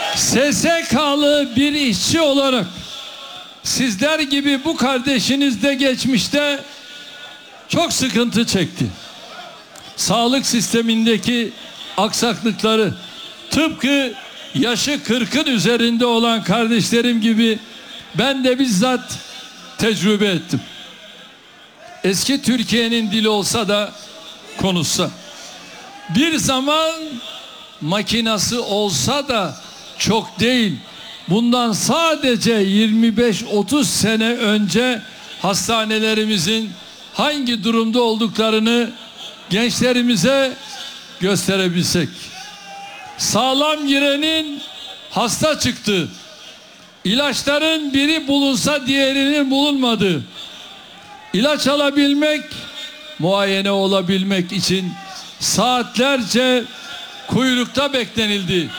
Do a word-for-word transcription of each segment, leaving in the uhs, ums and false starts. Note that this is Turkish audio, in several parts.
S S K'lı bir işçi olarak sizler gibi bu kardeşiniz de geçmişte çok sıkıntı çekti. Sağlık sistemindeki aksaklıkları tıpkı yaşı kırkın üzerinde olan kardeşlerim gibi ben de bizzat tecrübe ettim. Eski Türkiye'nin dili olsa da konuşsa, bir zaman makinası olsa da çok değil, bundan sadece yirmi beş otuz sene önce hastanelerimizin hangi durumda olduklarını gençlerimize gösterebilsek. Sağlam girenin hasta çıktığı, ilaçların biri bulunsa diğerinin bulunmadığı, ilaç alabilmek, muayene olabilmek için saatlerce kuyrukta beklenildi.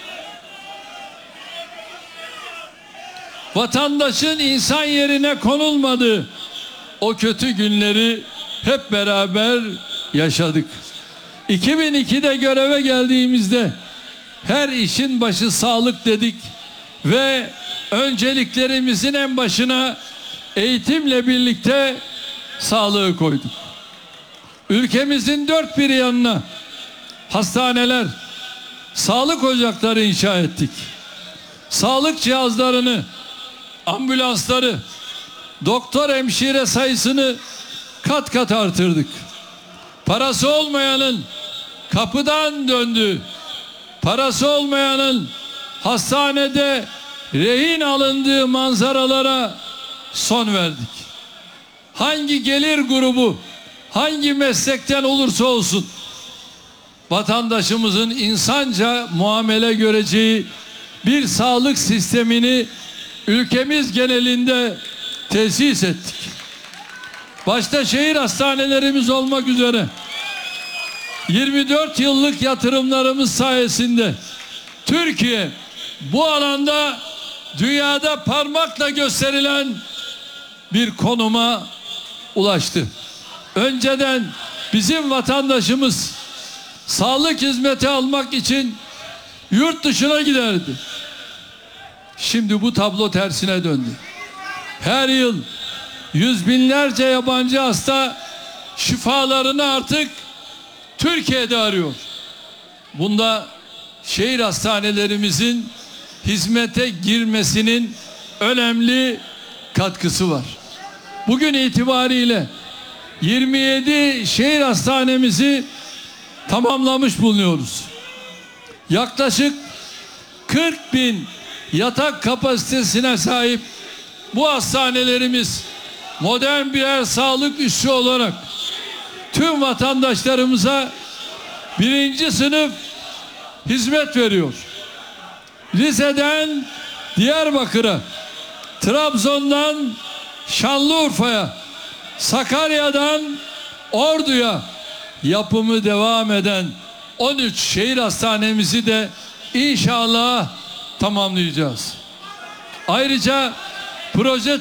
Vatandaşın insan yerine konulmadığı o kötü günleri hep beraber yaşadık. iki bin ikide göreve geldiğimizde her işin başı sağlık dedik ve önceliklerimizin en başına eğitimle birlikte sağlığı koyduk. Ülkemizin dört bir yanına hastaneler, sağlık ocakları inşa ettik. Sağlık cihazlarını, ambulansları, doktor hemşire sayısını kat kat artırdık. Parası olmayanın kapıdan döndüğü, parası olmayanın hastanede rehin alındığı manzaralara son verdik. Hangi gelir grubu, hangi meslekten olursa olsun vatandaşımızın insanca muamele göreceği bir sağlık sistemini ülkemiz genelinde tesis ettik. Başta şehir hastanelerimiz olmak üzere yirmi dört yıllık yatırımlarımız sayesinde Türkiye bu alanda dünyada parmakla gösterilen bir konuma ulaştı. Önceden bizim vatandaşımız sağlık hizmeti almak için yurt dışına giderdi. Şimdi bu tablo tersine döndü. Her yıl yüz binlerce yabancı hasta şifalarını artık Türkiye'de arıyor. Bunda şehir hastanelerimizin hizmete girmesinin önemli katkısı var. Bugün itibariyle yirmi yedi şehir hastanemizi tamamlamış bulunuyoruz. Yaklaşık kırk bin yatak kapasitesine sahip bu hastanelerimiz modern birer sağlık üssü olarak tüm vatandaşlarımıza birinci sınıf hizmet veriyor. Rize'den Diyarbakır'a, Trabzon'dan Şanlıurfa'ya, Sakarya'dan Ordu'ya yapımı devam eden on üç şehir hastanemizi de inşallah tamamlayacağız. Ayrıca proje